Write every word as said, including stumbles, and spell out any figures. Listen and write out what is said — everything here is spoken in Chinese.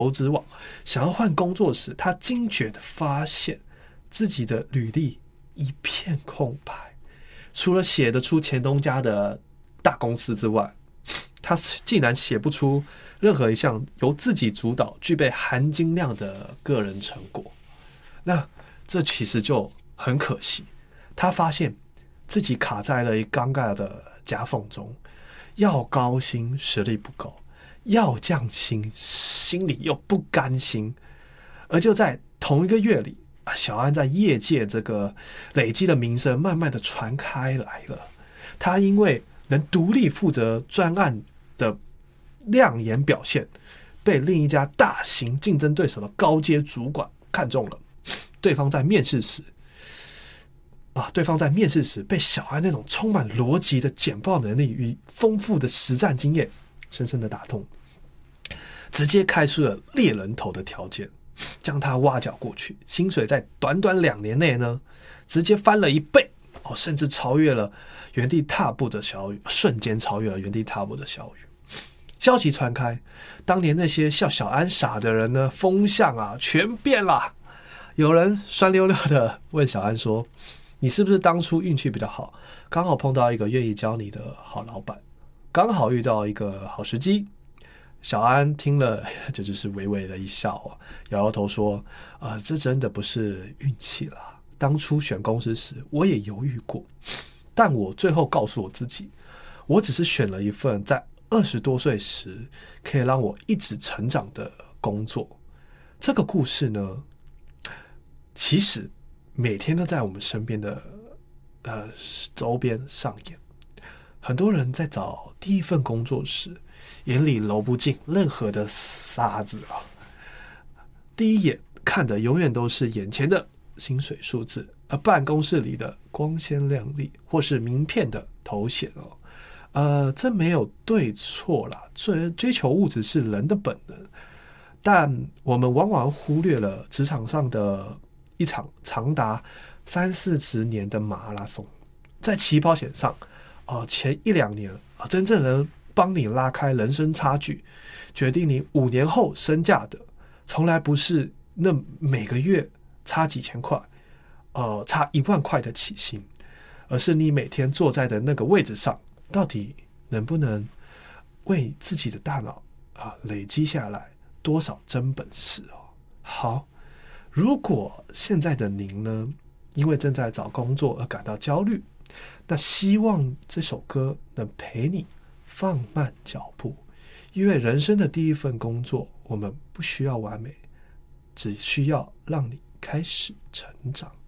求职网，想要换工作时，他惊觉的发现自己的履历一片空白，除了写得出前东家的大公司之外，他竟然写不出任何一项由自己主导、具备含金量的个人成果。那这其实就很可惜，他发现自己卡在了一尴尬的夹缝中，要高薪实力不够，要降薪心里又不甘心。而就在同一个月里，小安在业界这个累积的名声慢慢的传开来了。他因为能独立负责专案的亮眼表现，被另一家大型竞争对手的高阶主管看中了。对方在面试时啊，对方在面试时被小安那种充满逻辑的简报能力与丰富的实战经验深深的打动，直接开出了猎人头的条件，将他挖角过去。薪水在短短两年内呢，直接翻了一倍哦，甚至超越了原地踏步的小雨，瞬间超越了原地踏步的小雨。消息传开，当年那些笑小安傻的人呢，风向啊全变了。有人酸溜溜的问小安说：“你是不是当初运气比较好，刚好碰到一个愿意教你的好老板，刚好遇到一个好时机？”小安听了，这就是微微的一笑，摇摇头说：“啊、呃，这真的不是运气啦。当初选公司时，我也犹豫过，但我最后告诉我自己，我只是选了一份在二十多岁时可以让我一直成长的工作。”这个故事呢，其实每天都在我们身边的呃周边上演。很多人在找第一份工作时，眼里揉不进任何的沙子啊。第一眼看的永远都是眼前的薪水数字，而办公室里的光鲜亮丽或是名片的头衔哦。呃，这没有对错啦，追追求物质是人的本能，但我们往往忽略了职场上的一场长达三四十年的马拉松。在起跑线上，呃、前一两年、呃、真正能帮你拉开人生差距，决定你五年后身价的，从来不是那每个月差几千块，呃，差一万块的起薪，而是你每天坐在的那个位置上，到底能不能为自己的大脑啊累积下来多少真本事哦？好，如果现在的您呢，因为正在找工作而感到焦虑，那希望这首歌能陪你放慢脚步，因为人生的第一份工作，我们不需要完美，只需要让你开始成长。